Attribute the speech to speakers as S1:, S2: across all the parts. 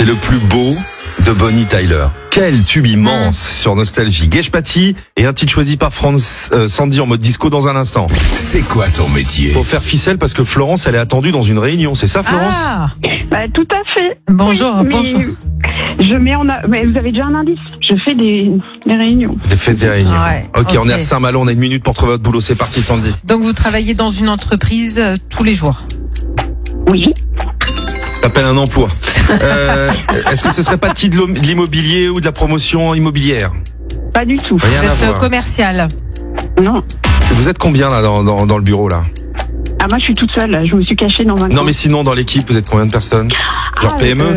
S1: le plus beau de Bonnie Tyler. Quel tube immense sur Nostalgie. Gage Patty et un titre choisi par Sandy en mode disco dans un instant.
S2: C'est quoi ton métier?
S1: Faut faire ficelle parce que Florence, elle est attendue dans une réunion. C'est ça, Florence?
S3: Tout à fait.
S4: Bonjour,
S3: Oui, mais
S4: bonjour.
S3: Je mets mais vous avez déjà un indice. Je fais des réunions.
S1: Vous faites des réunions.
S4: Ouais,
S1: ok, on
S4: ok.
S1: est à Saint-Malo, on a une minute pour trouver votre boulot. C'est parti, Sandy.
S4: Donc vous travaillez dans une entreprise tous les jours.
S3: Oui.
S1: Ça s'appelle un emploi. Est-ce que ce serait pas de l'immobilier ou de la promotion immobilière?
S3: Pas du tout.
S1: Rien
S4: Vous
S1: à
S4: êtes
S1: voir.
S4: commercial.
S3: Non.
S1: Vous êtes combien là dans le bureau là?
S3: Ah, moi, je suis toute seule. Là. Je me suis cachée dans un
S1: Non
S3: coin.
S1: mais sinon dans l'équipe, vous êtes combien de personnes? Genre PME?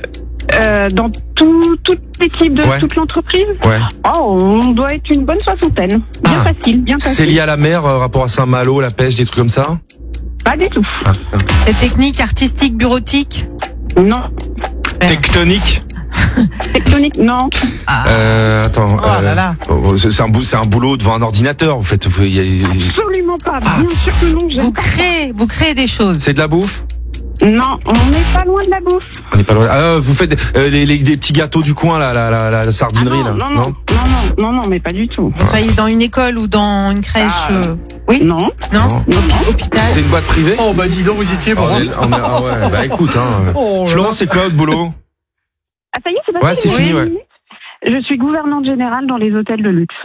S3: Dans toute l'équipe de
S1: Ouais.
S3: toute l'entreprise.
S1: Ouais.
S3: Oh, on doit être une bonne soixantaine. Bien
S1: Ah.
S3: facile, bien facile.
S1: C'est lié à la mer, rapport à Saint-Malo, la pêche, des trucs comme ça?
S3: Pas du tout.
S1: Ah,
S4: C'est technique, artistique, bureautique.
S3: Non.
S1: tectonique?
S3: Tectonique, non.
S1: Attends.
S4: Oh là là.
S1: C'est un boulot devant un ordinateur, vous faites.
S3: Absolument pas. Bien sûr que non. j'aime
S4: Vous créez des choses.
S1: C'est de la bouffe?
S3: Non, on n'est pas loin de la bouffe.
S1: On n'est pas loin. Ah, vous faites des petits gâteaux du coin là, la sardinerie
S3: Ah
S1: là?
S3: non, mais pas du tout.
S4: Vous travaillez dans une école ou dans une crèche Oui.
S3: Non.
S4: Non. Hôpital.
S1: C'est une boîte privée?
S2: Oh bah dis donc, vous étiez bon.
S1: Ah ouais, bah écoute, hein.
S4: Oh là
S1: Florence, c'est quoi votre boulot?
S3: Ah, ça y est, c'est passé.
S1: Ouais, c'est fini, ouais.
S3: Je suis gouvernante générale dans les hôtels de luxe.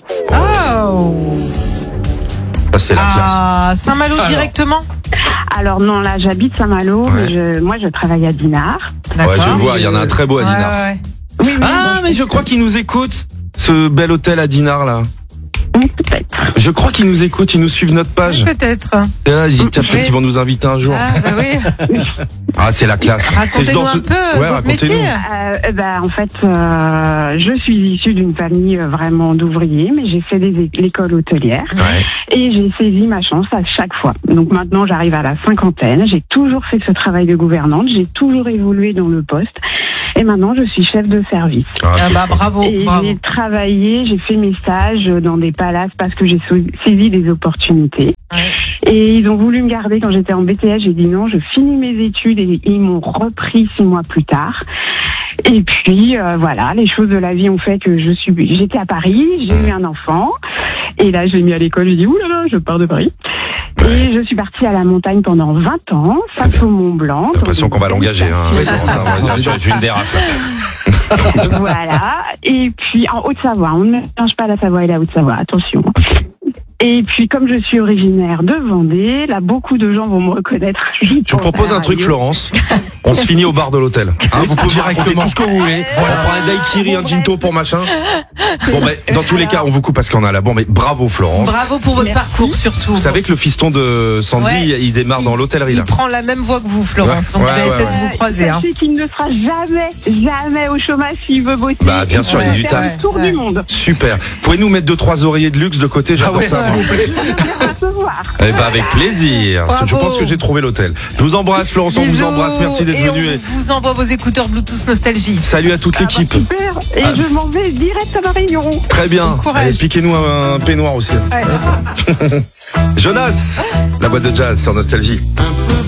S4: Oh.
S1: Ah, c'est la classe.
S4: Ah, Saint-Malo directement.
S3: Alors non, là, j'habite Saint-Malo,
S1: Ouais.
S3: mais moi, je travaille à Dinard.
S4: D'accord.
S1: Ouais, je le vois, il y en a un très beau à
S4: Ouais,
S1: Dinard.
S4: ouais.
S3: Oui,
S1: Ah, mais je crois qu'il nous écoute. Ce bel hôtel à Dinard là.
S3: peut-être.
S1: Je crois qu'ils nous écoutent, ils nous suivent notre page.
S4: Peut-être.
S1: Et là, je dis, tiens, peut-être
S4: Oui.
S1: ils vont nous inviter un jour.
S4: Ah, bah oui.
S1: Ah, c'est la classe.
S4: Racontez-nous un peu votre
S1: racontez-nous.
S4: métier.
S3: En fait, je suis issue d'une famille vraiment d'ouvriers, mais j'ai fait l'école hôtelière
S1: Ouais.
S3: et j'ai saisi ma chance à chaque fois. Donc maintenant, j'arrive à la cinquantaine. J'ai toujours fait ce travail de gouvernante, j'ai toujours évolué dans le poste. Et maintenant, je suis chef de service.
S1: Ah,
S4: Ah
S1: c'est
S4: bah bravo,
S3: Et
S4: bravo.
S3: j'ai travaillé, j'ai fait mes stages dans des palaces parce que j'ai saisi des opportunités.
S4: Ouais.
S3: Et ils ont voulu me garder quand j'étais en BTS. J'ai dit non, je finis mes études et ils m'ont repris 6 mois plus tard. Et puis voilà, les choses de la vie ont fait que j'étais à Paris, j'ai eu un enfant. Et là, je l'ai mis à l'école, j'ai dit oulala, je pars de Paris. Et je suis partie à la montagne pendant 20 ans, face au Mont Blanc.
S1: J'ai l'impression qu'on va l'engager. Hein. J'ai une dérape.
S3: Voilà. Et puis en Haute-Savoie, on ne mélange pas la Savoie et la Haute-Savoie, attention. Et puis comme je suis originaire de Vendée, là beaucoup de gens vont me reconnaître.
S1: Je vous propose un truc, Florence. On se finit au bar de l'hôtel. Hein, vous pouvez raconter tout ce que vous voulez. On prend un daiquiri, un ginto pour machin. Bon, ben, dans tous les cas, on vous coupe parce qu'on a la bombe. Mais bravo, Florence.
S4: Bravo pour votre parcours surtout.
S1: Vous savez que le fiston de Sandy,
S4: Ouais.
S1: il démarre dans l'hôtellerie là.
S4: Il prend la même voie que vous, Florence. Donc
S1: Ouais,
S4: vous allez
S1: ouais,
S4: peut-être
S1: ouais.
S4: vous croiser. Hein.
S3: Sachez qu'il ne sera jamais au chômage s'il veut bosser.
S1: Bah, bien sûr, il y a du
S3: faire
S1: taf.
S3: le tour du monde.
S1: Super. Pouvez-nous mettre 2-3 oreillers de luxe de côté? J'adore ça.
S2: s'il vous plaît.
S3: À se voir.
S1: Eh ben, avec plaisir.
S4: Bravo.
S1: Je pense que j'ai trouvé l'hôtel. Je vous embrasse, Florence. On vous
S4: Bisous.
S1: embrasse. Merci d'être
S4: Et
S1: venu.
S4: on vous envoie vos écouteurs Bluetooth Nostalgie.
S1: Salut à toute l'équipe.
S3: Super. Et je m'en vais direct à ma réunion.
S1: Très bien.
S4: Bon courage.
S1: Allez, piquez-nous un peignoir aussi.
S4: Ouais.
S1: Jonas, la boîte de jazz sur Nostalgie.
S5: Un peu